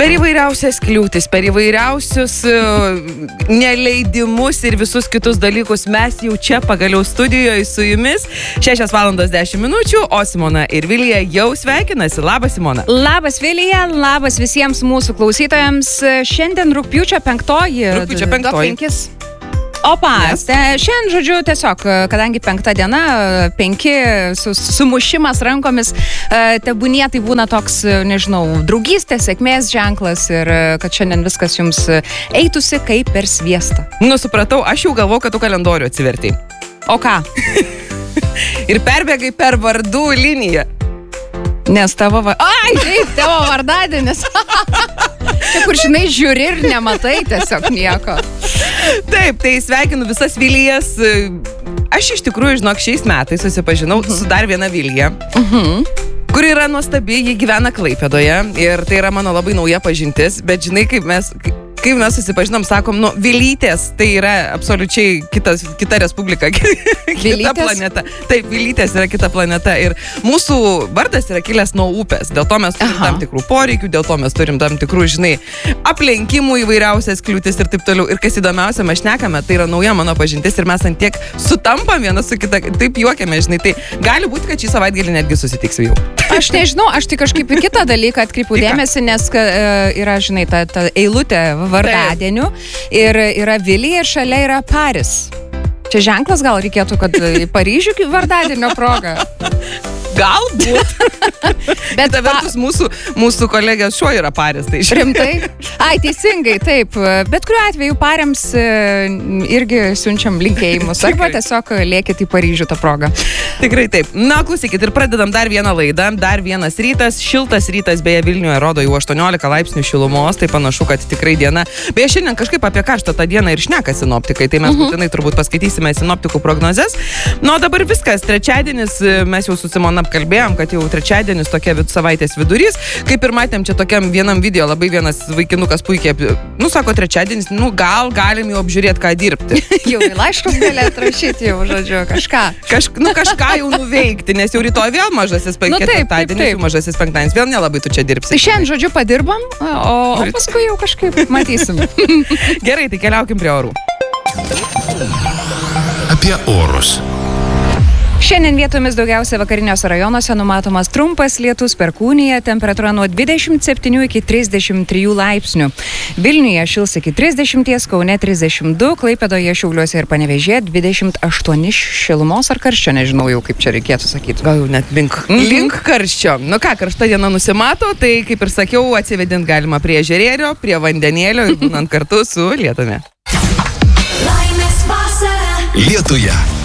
Per įvairiausias kliūtis, per įvairiausius neleidimus ir visus kitus dalykus mes jau čia pagaliau studijoje su jumis. 6:10 min, o Simona ir Vilija jau sveikinasi. Labas, Simona. Labas, Vilija, labas visiems mūsų klausytojams. Šiandien rugpjūčio 5. Rugpjūčio 5. Opa, šiandien, žodžiu, tiesiog, kadangi 5 diena, 5 sumušimas rankomis, tebūnie tai būna toks, nežinau, draugystės, sėkmės ženklas ir kad šiandien viskas jums eitųsi kaip per sviestą. Nu, supratau, aš jau galvau, kad tu kalendorių atsivertai. O ką? Ir perbėgai per vardų liniją. Nes tavo tavo vardadienis. Čia kur, žinai, žiūri ir nematai tiesiog nieko. Taip, tai sveikinu visas Vilijas. Aš iš tikrųjų, žinok, šiais metais susipažinau su dar viena Vilija, kuri yra nuostabi, ji gyvena Klaipėdoje ir tai yra mano labai nauja pažintis, bet žinai, kaip mes susipažinom, sakom, nu, Vilytės, tai yra absoliučiai kita respublika, kita planeta. Taip, Vilytės yra kita planeta ir mūsų vardas yra kilęs nuo upės, dėl to mes turim tam tikrų poreikių, dėl to mes turim tam tikrų, žinai, aplenkimų įvairiausias kliūtis ir taip toliau. Ir kas įdomiausia, mes šnekame, tai yra nauja mano pažintis ir mes ant tiek sutampam viena su kita, taip juokiame, žinai, tai gali būti, kad šį savaitgalį netgi susitiksim jau. Aš nežinau, aš tai kažkaip į kitą dalyką atkreipiu dėmesį, nes yra, žinai, ta eilutė vardadienių ir yra Vilija ir šalia yra Paris. Čia ženklas gal reikėtų, kad į Paryžių vardadienio progą. Galbūt. Bet vertus mūsų kolegės šuo yra Paris. Tai rimtai? Ai, teisingai, taip. Bet kuriuo atveju Pariams irgi siunčiam linkėjimus. Arba tiesiog lėkit į Paryžių tą progą. Tikrai taip. Na, klausykit, ir pradedam dar vieną laidą. Dar vienas rytas. Šiltas rytas, beje, Vilniuje rodo jau 18 laipsnių šilumos. Tai panašu, kad tikrai diena. Beje, šiandien kažkaip apie karštą tą dieną ir šneka sinoptikai. Tai mes būtinai turbūt paskaitysime sinoptikų prognozes. Nu, dabar viskas. Trečiadienis mes jau su Simona apkalbėjom, kad jau trečiadienis tokia savaitės vidurys. Kaip ir matėm čia tokiam vienam video, labai vienas vaikinukas puikiai, sako trečiadienis, gal galim jau apžiūrėti, ką dirbti. Jau į laiškus galėt rašyti jau, žodžiu, kažką. Kažką jau nuveikti, nes jau rytoj vėl mažasis ketvirtadienis, jau mažasis penktadienis, vėl nelabai tu čia dirbsi. Tai šiandien, žodžiu, padirbam, o paskui jau kažkaip matysim. Gerai, tai keliaukim prie orų. Apie orus. Šiandien vietomis daugiausia vakariniuose rajonuose numatomas trumpas lietus, perkūnija, temperatūra nuo 27 iki 33 laipsnių. Vilniuje šils iki 30, Kaune 32, Klaipėdoje, Šiauliuose ir Panevėžyje 28 šilumos ar karščio, nežinau jau kaip čia reikėtų sakyti. Gal jau net link karščio. Nu ką, karšta diena nusimato, tai kaip ir sakiau, atsivedint galima prie ežerėlio, prie vandenėlio ir būnant kartu su lietumi. Lietuje.